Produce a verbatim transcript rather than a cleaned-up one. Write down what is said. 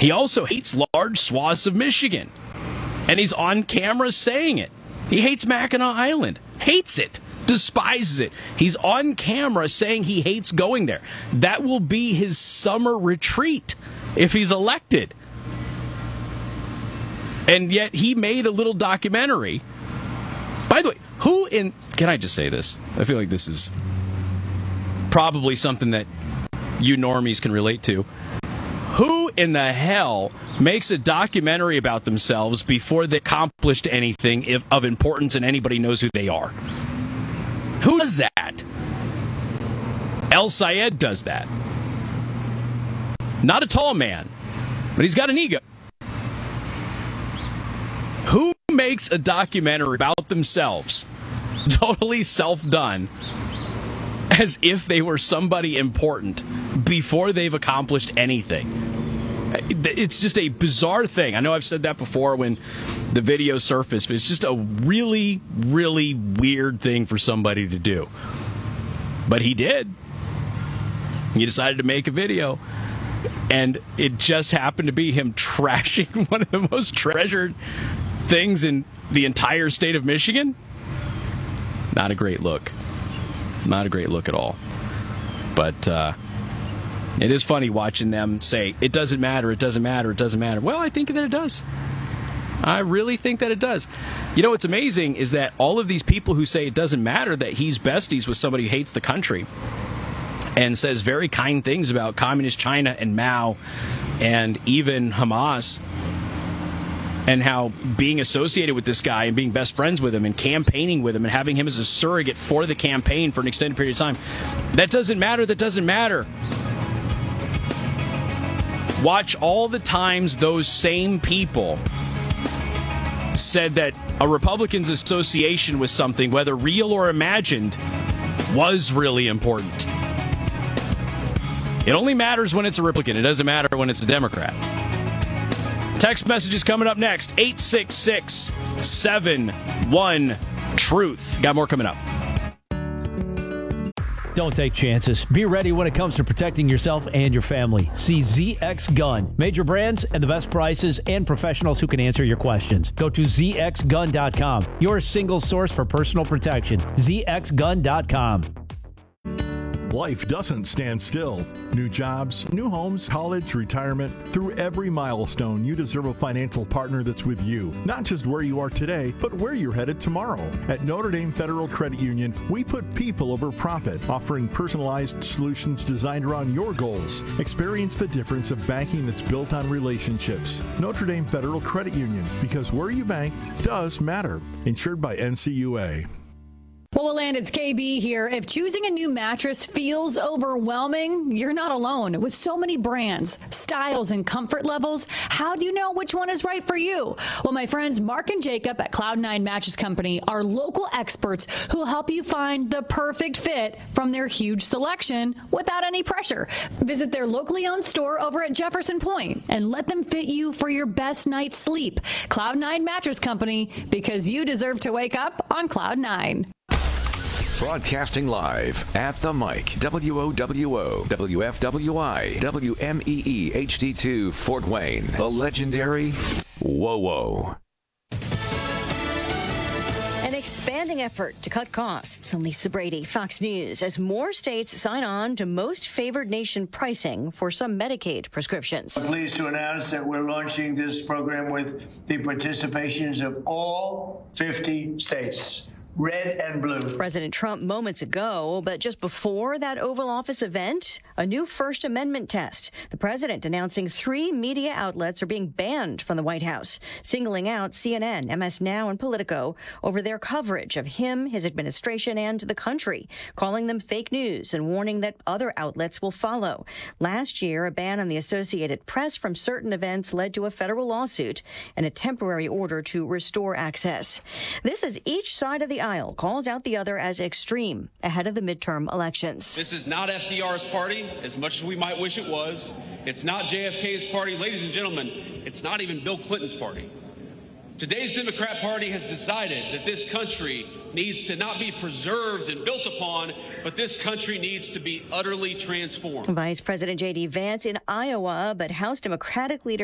He also hates large swaths of Michigan. And he's on camera saying it. He hates Mackinac Island. Hates it. Despises it. He's on camera saying he hates going there. That will be his summer retreat if he's elected. And yet he made a little documentary. By the way, who in... Can I just say this? I feel like this is probably something that you normies can relate to. Who in the hell makes a documentary about themselves before they accomplished anything if, of importance and anybody knows who they are? Who does that? El Sayed does that. Not a tall man, but he's got an ego. Who makes a documentary about themselves, totally self-done, as if they were somebody important before they've accomplished anything? It's just a bizarre thing. I know I've said that before when the video surfaced, but it's just a really, really weird thing for somebody to do. But he did. He decided to make a video, and it just happened to be him trashing one of the most treasured things in the entire state of Michigan. Not a great look. Not a great look at all. But uh, it is funny watching them say, it doesn't matter, it doesn't matter, it doesn't matter. Well, I think that it does. I really think that it does. You know, what's amazing is that all of these people who say it doesn't matter that he's besties with somebody who hates the country and says very kind things about communist China and Mao and even Hamas, and how being associated with this guy and being best friends with him and campaigning with him and having him as a surrogate for the campaign for an extended period of time, that doesn't matter, that doesn't matter. Watch all the times those same people said that a Republican's association with something, whether real or imagined, was really important. It only matters when it's a Republican. It doesn't matter when it's a Democrat. Text messages coming up next. eight six six, seven one, truth. Got more coming up. Don't take chances. Be ready when it comes to protecting yourself and your family. See Z X Gun. Major brands and the best prices and professionals who can answer your questions. Go to Z X gun dot com. Your single source for personal protection. Z X gun dot com. Life doesn't stand still. New jobs, new homes, college, retirement. Through every milestone, you deserve a financial partner that's with you. Not just where you are today, but where you're headed tomorrow. At Notre Dame Federal Credit Union, we put people over profit, offering personalized solutions designed around your goals. Experience the difference of banking that's built on relationships. Notre Dame Federal Credit Union, because where you bank does matter. Insured by N C U A. Well, Land, it's K B here. If choosing a new mattress feels overwhelming, you're not alone. With so many brands, styles, and comfort levels, how do you know which one is right for you? Well, my friends Mark and Jacob at Cloud nine Mattress Company are local experts who will help you find the perfect fit from their huge selection without any pressure. Visit their locally owned store over at Jefferson Point and let them fit you for your best night's sleep. Cloud nine Mattress Company, because you deserve to wake up on Cloud nine. Broadcasting live at the mic, W O W O, W F W I, W M E E H D two, Fort Wayne, the legendary WOWO. An expanding effort to cut costs. I'm Lisa Brady, Fox News, as more states sign on to most favored nation pricing for some Medicaid prescriptions. I'm pleased to announce that we're launching this program with the participations of all fifty states. Red and blue. President Trump moments ago, but just before that Oval Office event, a new First Amendment test. The president announcing three media outlets are being banned from the White House, singling out C N N, M S Now, and Politico over their coverage of him, his administration, and the country, calling them fake news and warning that other outlets will follow. Last year, a ban on the Associated Press from certain events led to a federal lawsuit and a temporary order to restore access. This is each side of the aisle calls out the other as extreme ahead of the midterm elections. This is not F D R's party, as much as we might wish it was. It's not J F K's party. Ladies and gentlemen, it's not even Bill Clinton's party. Today's Democrat Party has decided that this country needs to not be preserved and built upon, but this country needs to be utterly transformed. Vice President J D Vance in Iowa, but House Democratic leader